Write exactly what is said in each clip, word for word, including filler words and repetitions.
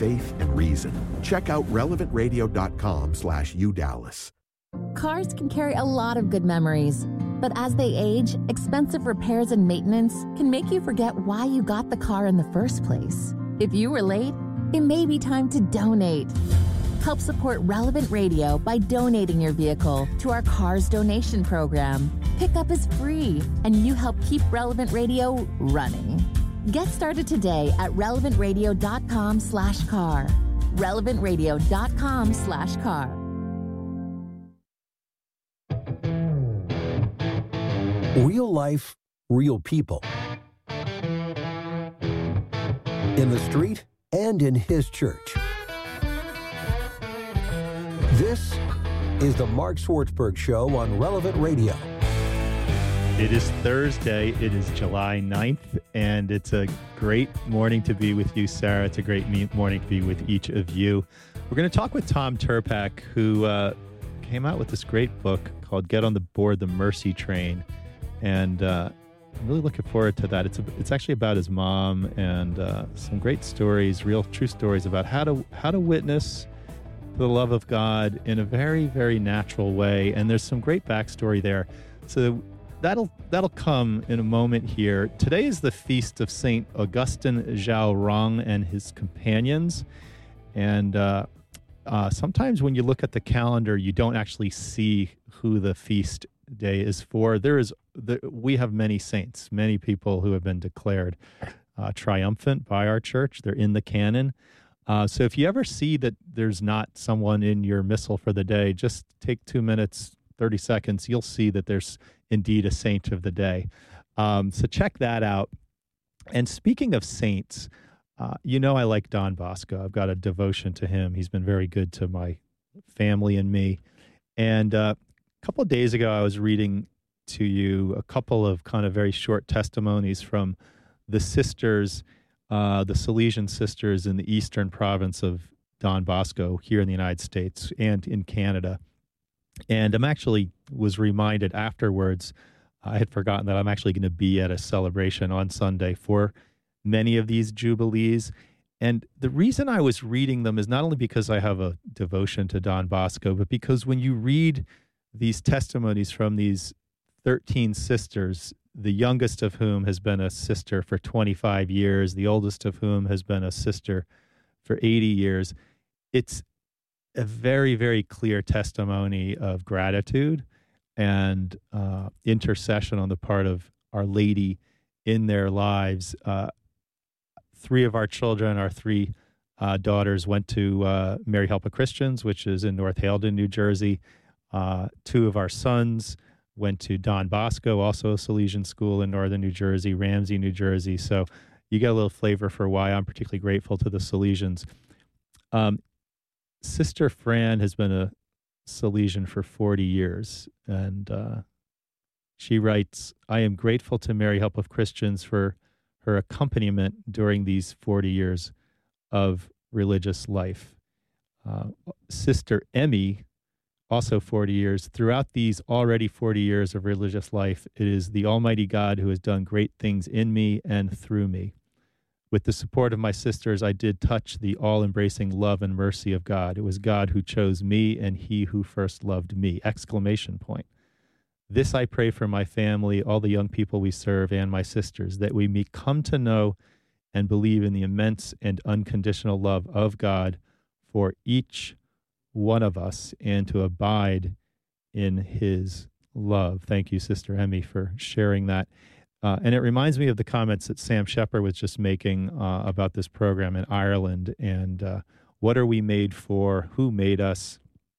faith and reason. Check out relevant radio.com slash udallas. Cars can carry a lot of good memories, but as they age, expensive repairs and maintenance can make you forget why you got the car in the first place. If you were late, it may be time to donate. Help support Relevant Radio by donating your vehicle to our Cars Donation Program. Pickup is free, and you help keep Relevant Radio running. Get started today at relevantradio.com slash car. relevantradio.com slash car. Real life, real people. In the street and in his church. This is the Mark Swartzberg Show on Relevant Radio. It is Thursday. It is July ninth, and it's a great morning to be with you, Sarah. It's a great me- morning to be with each of you. We're going to talk with Tom Tirpak, who uh, came out with this great book called Get on the Board the Mercy Train. And uh, I'm really looking forward to that. It's a, it's actually about his mom and uh, some great stories, real true stories about how to how to witness the love of God in a very, very natural way. And there's some great backstory there. So that'll that'll come in a moment here. Today is the feast of Saint Augustine Zhao Rong and his companions. And uh, uh, sometimes when you look at the calendar, you don't actually see who the feast day is for. There is the, we have many saints, many people who have been declared uh, triumphant by our church. They're in the canon. Uh, so if you ever see that there's not someone in your missal for the day, just take two minutes, thirty seconds. You'll see that there's indeed a saint of the day. Um, so check that out. And speaking of saints, uh, you know I like Don Bosco. I've got a devotion to him. He's been very good to my family and me. And uh, a couple of days ago, I was reading to you a couple of kind of very short testimonies from the sisters, uh, the Salesian sisters in the eastern province of Don Bosco here in the United States and in Canada. And I'm actually was reminded afterwards, I had forgotten that I'm actually going to be at a celebration on Sunday for many of these jubilees. And the reason I was reading them is not only because I have a devotion to Don Bosco, but because when you read these testimonies from these thirteen sisters, the youngest of whom has been a sister for twenty-five years, the oldest of whom has been a sister for eighty years, it's a very, very clear testimony of gratitude and uh, intercession on the part of Our Lady in their lives. Uh, three of our children, our three uh, daughters, went to uh, Mary Help of Christians, which is in North Haledon, New Jersey. Uh, two of our sons went to Don Bosco, also a Salesian school in northern New Jersey, Ramsey, New Jersey. So you get a little flavor for why I'm particularly grateful to the Salesians. Um, Sister Fran has been a Salesian for forty years, and uh, she writes, I am grateful to Mary Help of Christians for her accompaniment during these forty years of religious life. Uh, Sister Emmy, also forty years. Throughout these already forty years of religious life, it is the Almighty God who has done great things in me and through me. With the support of my sisters, I did touch the all-embracing love and mercy of God. It was God who chose me and he who first loved me. Exclamation point. This I pray for my family, all the young people we serve, and my sisters, that we may come to know and believe in the immense and unconditional love of God for each one of us and to abide in his love. Thank you, Sister Emmy, for sharing that. Uh, and it reminds me of the comments that Sam Shepard was just making uh, about this program in Ireland and uh, what are we made for, who made us.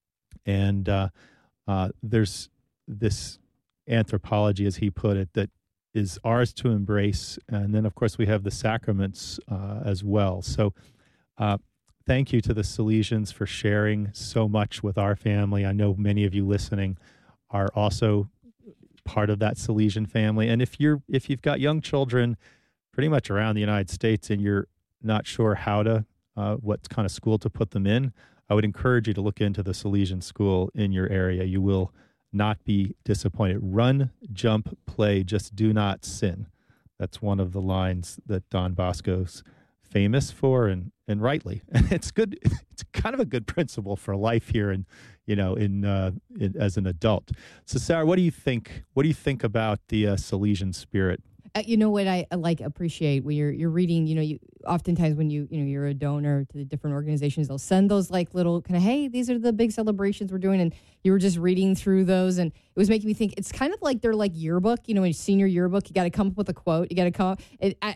And uh, uh, there's this anthropology, as he put it, that is ours to embrace. And then, of course, we have the sacraments uh, as well. So uh, thank you to the Salesians for sharing so much with our family. I know many of you listening are also part of that Salesian family. And if you're if you've got young children pretty much around the United States and you're not sure how to, uh, what kind of school to put them in, I would encourage you to look into the Salesian school in your area. You will not be disappointed. Run, jump, play, just do not sin. That's one of the lines that Don Bosco's famous for, and and rightly. And it's good. It's kind of a good principle for life here, and you know, in, uh, in as an adult. So, Sarah, what do you think? What do you think about the uh, Salesian spirit? Uh, you know what I uh, like appreciate when you're you're reading. You know, you oftentimes when you you know you're a donor to the different organizations, they'll send those like little kind of, hey, these are the big celebrations we're doing, and you were just reading through those, and it was making me think it's kind of like they're like yearbook. You know, in senior yearbook, you got to come up with a quote. You got to come. It, I